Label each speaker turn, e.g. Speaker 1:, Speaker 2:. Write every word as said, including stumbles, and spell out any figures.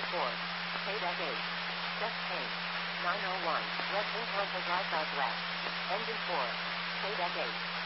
Speaker 1: four. Payback eight. Just change. nine oh one. West Encounter Drive southwest. Engine four. Payback eight.